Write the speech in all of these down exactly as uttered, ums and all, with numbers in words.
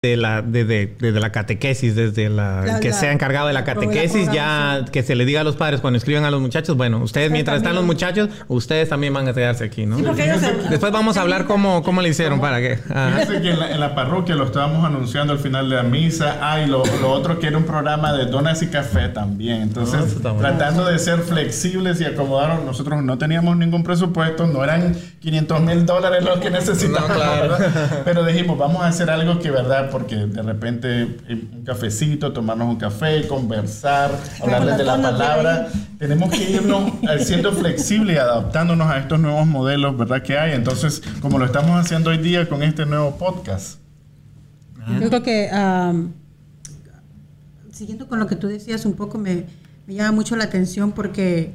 de la, desde, desde la catequesis, desde la, la que la, sea encargado de la catequesis, la ya que se le diga a los padres cuando escriban a los muchachos, bueno, ustedes sí, mientras están los muchachos, ustedes también van a quedarse aquí, ¿no? Sí, porque ellos se... Después vamos a hablar cómo, cómo le hicieron ¿Cómo? para qué. Fíjense que en la, en la parroquia lo estábamos anunciando al final de la misa. Ah, y lo, lo otro que era un programa de donas y café también. Entonces, no, tratando de ser flexibles y acomodaron, nosotros no teníamos ningún presupuesto, no eran quinientos mil dólares los que necesitábamos, no, claro. ¿verdad? Pero dijimos, vamos a hacer algo que, ¿verdad? Porque de repente un cafecito, tomarnos un café, conversar, hablarles de la palabra. Tenemos que irnos siendo flexibles y adaptándonos a estos nuevos modelos, ¿verdad? Que hay. Entonces, como lo estamos haciendo hoy día con este nuevo podcast. Yo creo que, um, siguiendo con lo que tú decías un poco, me, me llama mucho la atención porque...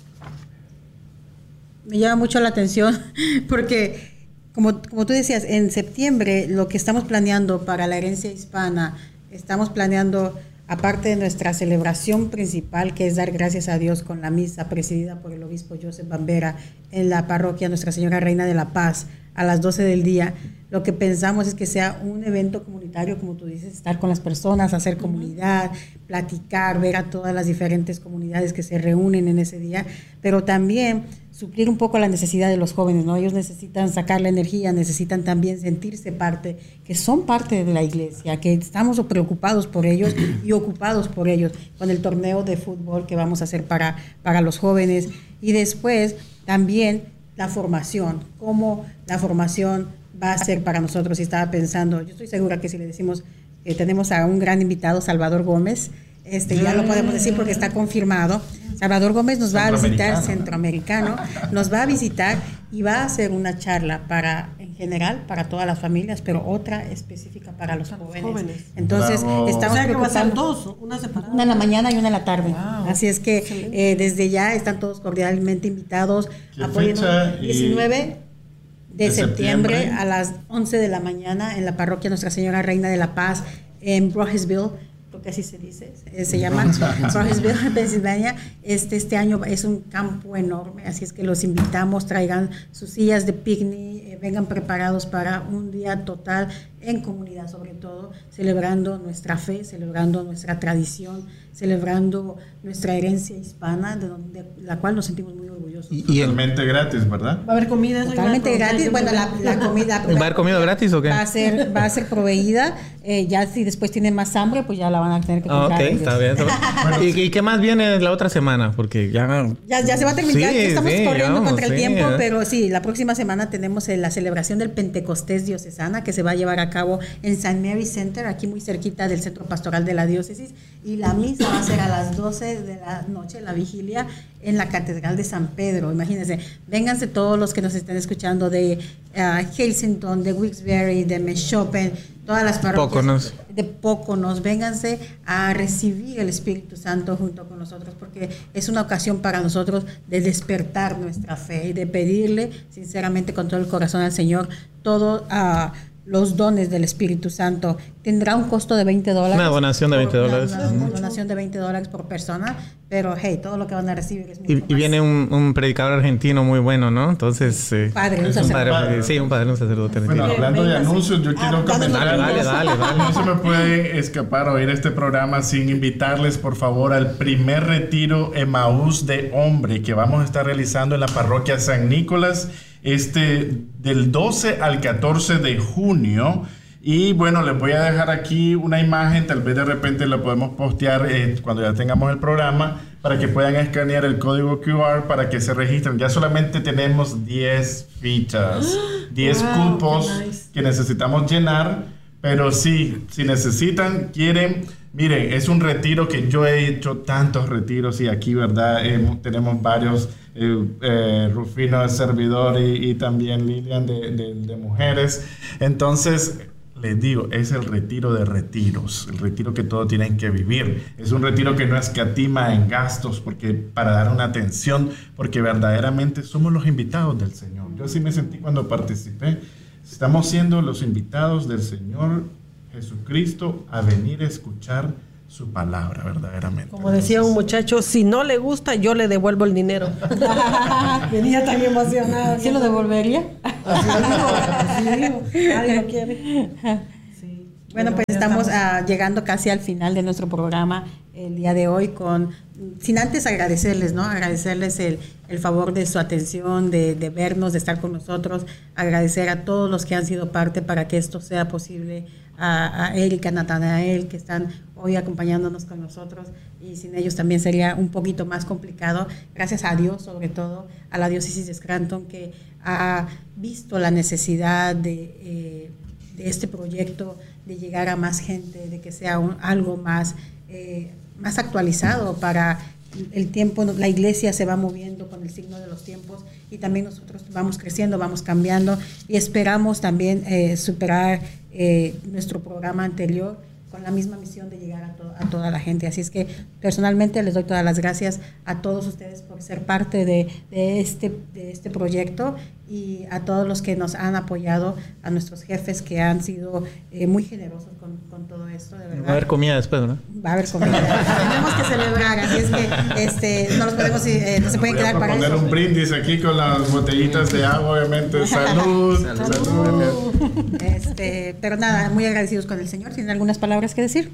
Me llama mucho la atención porque... Como, como tú decías, en septiembre lo que estamos planeando para la herencia hispana, estamos planeando, aparte de nuestra celebración principal, que es dar gracias a Dios con la misa presidida por el obispo Joseph Bambera en la parroquia Nuestra Señora Reina de la Paz a las doce del día, lo que pensamos es que sea un evento comunitario, como tú dices, estar con las personas, hacer comunidad, platicar, ver a todas las diferentes comunidades que se reúnen en ese día, pero también suplir un poco la necesidad de los jóvenes, ¿no? Ellos necesitan sacar la energía, necesitan también sentirse parte, que son parte de la iglesia, que estamos preocupados por ellos y ocupados por ellos, con el torneo de fútbol que vamos a hacer para, para los jóvenes. Y después también la formación, cómo la formación va a ser para nosotros. Y estaba pensando, yo estoy segura que si le decimos que tenemos a un gran invitado, Salvador Gómez, este, ya lo podemos decir porque está confirmado. Salvador Gómez nos va a visitar, centroamericano, nos va a visitar y va a hacer una charla para, en general, para todas las familias, pero otra específica para los jóvenes. jóvenes. Entonces, Bravo. estamos o sea, que va a ser dos, una separada. Una en la mañana y una en la tarde. Wow. Así es que eh, desde ya están todos cordialmente invitados. Apoyen diecinueve de, de septiembre, septiembre a las once de la mañana en la parroquia Nuestra Señora Reina de la Paz en Brownsville, que así se dice, se llama Brownsville, Pensilvania. Este, este año es un campo enorme, así es que los invitamos, traigan sus sillas de picnic, eh, vengan preparados para un día total en comunidad, sobre todo, celebrando nuestra fe, celebrando nuestra tradición, celebrando nuestra herencia hispana, de, donde, de la cual nos sentimos muy orgullosos. Y, y totalmente gratis, ¿verdad? Va a haber comida. Totalmente gratis. Bueno, la, la comida... ¿Va a haber comida gratis o qué? Va a ser, va a ser proveída. Eh, ya si después tienen más hambre, pues ya la van a tener que comprar. Ok, está bien. Está bien. Bueno, ¿Y, ¿Y qué más viene la otra semana? Porque ya... Ya, ya se va a terminar. Sí, estamos sí, corriendo vamos, contra el sí, tiempo, ¿eh? pero sí, la próxima semana tenemos la celebración del Pentecostés Diocesana, que se va a llevar a cabo en Saint Mary Center, aquí muy cerquita del Centro Pastoral de la Diócesis, y la misa va a ser a las doce de la noche, la vigilia, en la Catedral de San Pedro. Imagínense, vénganse todos los que nos estén escuchando de uh, Helsington, de Wilkes-Barre, de Meshopen, todas las parroquias Póconos. de Póconos, vénganse a recibir el Espíritu Santo junto con nosotros, porque es una ocasión para nosotros de despertar nuestra fe y de pedirle sinceramente con todo el corazón al Señor todo uh, los dones del Espíritu Santo. Tendrá un costo de veinte dólares. Una donación de veinte dólares. Una, una donación de veinte dólares por persona, pero hey, todo lo que van a recibir es mucho y, y viene un, un predicador argentino muy bueno, ¿no? Entonces... Eh, padre, un un sacerdote. padre, sí, un padre, un sacerdote. Bueno, hablando de anuncios, yo quiero ah, comentar... Dale, dale, dale, dale. No se me puede escapar oír este programa sin invitarles, por favor, al primer retiro Emaús de Hombre que vamos a estar realizando en la parroquia San Nicolás, este del doce al catorce de junio. Y bueno, les voy a dejar aquí una imagen, tal vez de repente la podemos postear eh, cuando ya tengamos el programa, para que puedan escanear el código Q R para que se registren. Ya solamente tenemos diez fichas, diez wow, cupos nice. que necesitamos llenar, pero sí, si necesitan, quieren, miren, es un retiro que yo he hecho tantos retiros y aquí, ¿verdad? Eh, tenemos varios, eh, eh, Rufino de servidor y, y también Lilian de, de, de mujeres. Entonces... les digo, es el retiro de retiros, el retiro que todos tienen que vivir. Es un retiro que no escatima en gastos porque para dar una atención, porque verdaderamente somos los invitados del Señor. Yo así me sentí cuando participé. Estamos siendo los invitados del Señor Jesucristo a venir a escuchar su palabra, verdaderamente. Como decía un muchacho, si no le gusta, yo le devuelvo el dinero. Venía tan emocionado. ¿Sí lo devolvería? Así digo, así digo. Nadie lo quiere. Sí. Bueno, pues estamos uh, llegando casi al final de nuestro programa el día de hoy, con sin antes agradecerles, ¿no? Agradecerles el, el favor de su atención, de, de vernos, de estar con nosotros, agradecer a todos los que han sido parte para que esto sea posible, a, a Erika, Natanael, que están hoy acompañándonos con nosotros, y sin ellos también sería un poquito más complicado. Gracias a Dios, sobre todo, a la diócesis de Scranton, que ha visto la necesidad de, eh, de este proyecto, de llegar a más gente, de que sea un, algo más, eh, más actualizado para el tiempo. La iglesia se va moviendo con el signo de los tiempos y también nosotros vamos creciendo, vamos cambiando, y esperamos también eh, superar eh, nuestro programa anterior con la misma misión de llegar a, to- a toda la gente. Así es que personalmente les doy todas las gracias a todos ustedes por ser parte de, de, este, de este proyecto, y a todos los que nos han apoyado, a nuestros jefes que han sido eh, muy generosos con, con todo esto, de verdad. Va a haber comida después, ¿no? Va a haber comida. Tenemos que celebrar, así es que este, no los podemos, eh, no se pueden Voy quedar a para poner eso. un brindis aquí con las botellitas de agua, obviamente. Salud. Salud. Salud. Este, pero nada, muy agradecidos con el Señor. ¿Tienen algunas palabras que decir?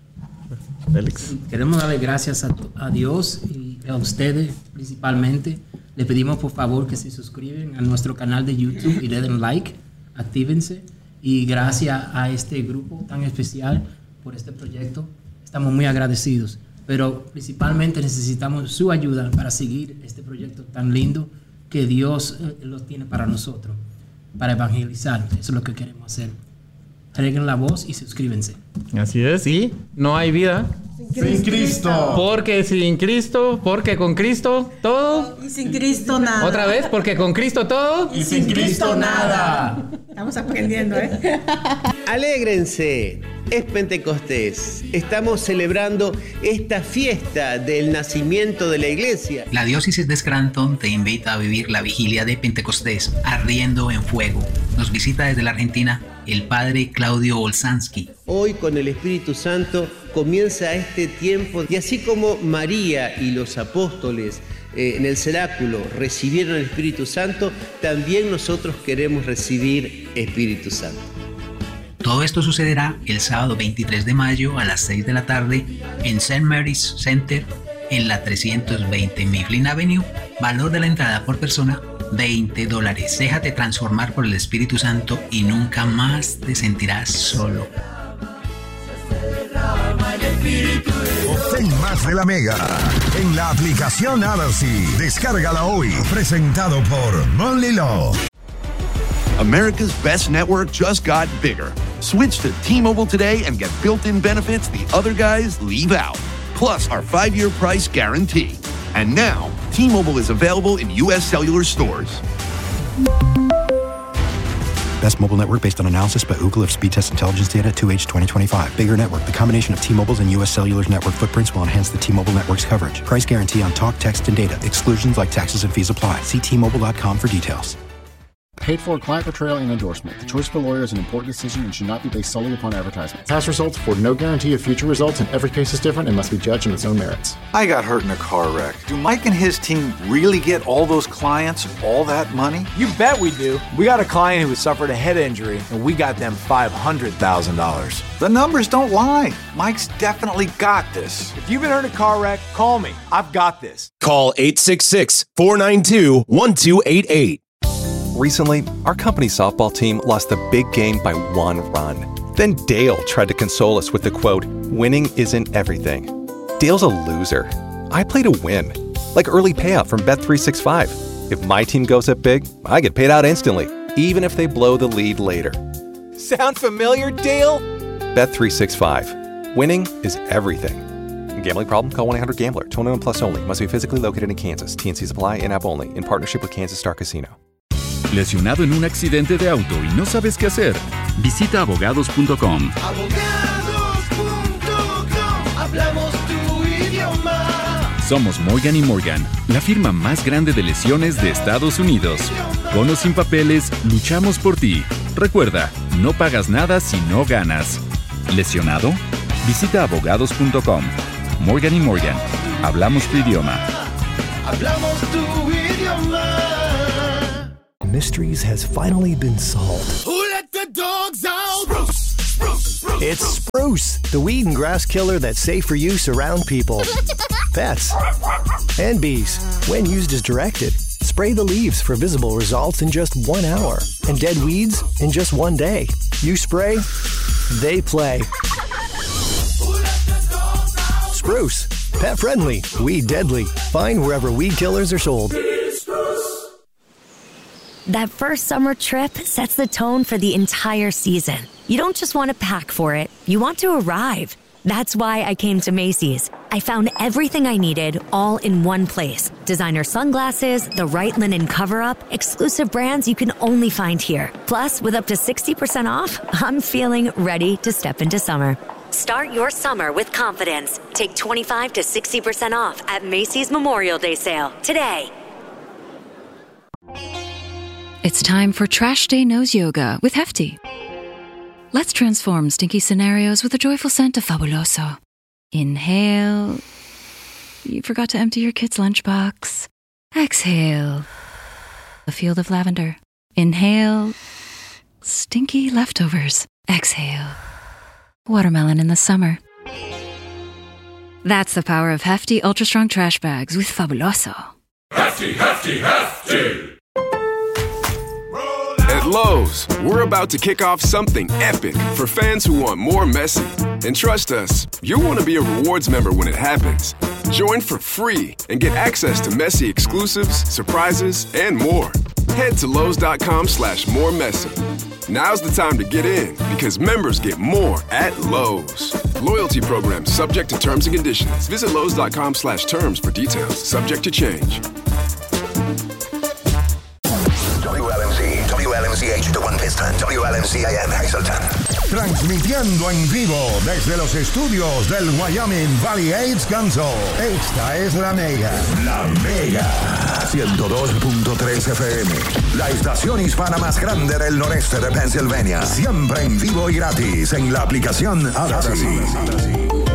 Félix. Queremos darle gracias a, a Dios y a ustedes principalmente. Le pedimos por favor que se suscriben a nuestro canal de YouTube y le den like, actívense, y gracias a este grupo tan especial por este proyecto, estamos muy agradecidos, pero principalmente necesitamos su ayuda para seguir este proyecto tan lindo que Dios eh, lo tiene para nosotros, para evangelizar. Eso es lo que queremos hacer. Traigan la voz y suscríbanse. Así es, y no hay vida Sin Cristo. porque sin Cristo, porque con Cristo todo. Y sin Cristo nada. Otra vez, porque con Cristo todo. Y sin Cristo nada. Estamos aprendiendo, ¿eh? Alégrense, es Pentecostés. Estamos celebrando esta fiesta del nacimiento de la iglesia. La diócesis de Scranton te invita a vivir la vigilia de Pentecostés ardiendo en fuego. Nos visita desde la Argentina el padre Claudio Olsansky. Hoy con el Espíritu Santo comienza este tiempo, y así como María y los apóstoles eh, en el cenáculo recibieron el Espíritu Santo, también nosotros queremos recibir Espíritu Santo. Todo esto sucederá el sábado veintitrés de mayo a las seis de la tarde en Saint Mary's Center en la trescientos veinte Mifflin Avenue. Valor de la entrada por persona veinte dólares. Déjate transformar por el Espíritu Santo y nunca más te sentirás solo. Obtén más de la Mega en la aplicación Odyssey. Descárgala hoy. Presentado por Monly Law. America's best network just got bigger. Switch to T-Mobile today and get built-in benefits the other guys leave out. Plus our five-year price guarantee. And now, T-Mobile is available in U S cellular stores. Best mobile network based on analysis by Ookla of speed test intelligence data two H twenty twenty-five. Bigger network. The combination of T-Mobile's and U S Cellular's network footprints will enhance the T-Mobile network's coverage. Price guarantee on talk, text, and data. Exclusions like taxes and fees apply. See T Mobile dot com for details. Paid for client portrayal and endorsement. The choice of a lawyer is an important decision and should not be based solely upon advertisement. Past results afford no guarantee of future results, and every case is different and must be judged on its own merits. I got hurt in a car wreck. Do Mike and his team really get all those clients all that money? You bet we do. We got a client who suffered a head injury, and we got them five hundred thousand dollars. The numbers don't lie. Mike's definitely got this. If you've been hurt in a car wreck, call me. I've got this. Call eight six six, four nine two, one two eight eight. Recently, our company's softball team lost a big game by one run. Then Dale tried to console us with the quote, "Winning isn't everything." Dale's a loser. I play to win. Like early payout from Bet three sixty-five. If my team goes up big, I get paid out instantly, even if they blow the lead later. Sound familiar, Dale? Bet three sixty-five. Winning is everything. Gambling problem? Call one eight hundred gambler. twenty-one plus only. Must be physically located in Kansas. T N Cs apply. In-app only. In partnership with Kansas Star Casino. ¿Lesionado en un accidente de auto y no sabes qué hacer? Visita abogados punto com. abogados punto com. Hablamos tu idioma. Somos Morgan y Morgan, la firma más grande de lesiones de Estados Unidos. Con o sin papeles, luchamos por ti. Recuerda, no pagas nada si no ganas. ¿Lesionado? Visita abogados punto com. Morgan y Morgan, hablamos tu idioma. Hablamos tu idioma. Mysteries has finally been solved. Who let the dogs out? Spruce, spruce, spruce. It's Spruce, the weed and grass killer that's safe for use around people, pets, and bees. When used as directed, spray the leaves for visible results in just one hour and dead weeds in just one day. You spray, they play. Spruce, pet friendly, weed deadly. Find wherever weed killers are sold. That first summer trip sets the tone for the entire season. You don't just want to pack for it, you want to arrive. That's why I came to Macy's. I found everything I needed all in one place. Designer sunglasses, the right linen cover-up, exclusive brands you can only find here. Plus, with up to sixty percent off, I'm feeling ready to step into summer. Start your summer with confidence. Take twenty-five to sixty percent off at Macy's Memorial Day sale today. It's time for Trash Day Nose Yoga with Hefty. Let's transform stinky scenarios with a joyful scent of Fabuloso. Inhale. You forgot to empty your kid's lunchbox. Exhale. A field of lavender. Inhale. Stinky leftovers. Exhale. Watermelon in the summer. That's the power of Hefty Ultra Strong Trash Bags with Fabuloso. Hefty, hefty, hefty! At Lowe's, we're about to kick off something epic for fans who want more Messi. And trust us, you'll want to be a rewards member when it happens. Join for free and get access to Messi exclusives, surprises, and more. Head to Lowe's.com slash more Messi. Now's the time to get in because members get more at Lowe's. Loyalty program subject to terms and conditions. Visit Lowe's.com slash terms for details. Subject to change. W L M C H de One Piston, W L M C A M Hazleton. Transmitiendo en vivo desde los estudios del Wyoming Valley AIDS Council. Esta es La Mega. La Mega. ciento dos punto tres F M. La estación hispana más grande del noreste de Pennsylvania. Siempre en vivo y gratis en la aplicación Odyssey.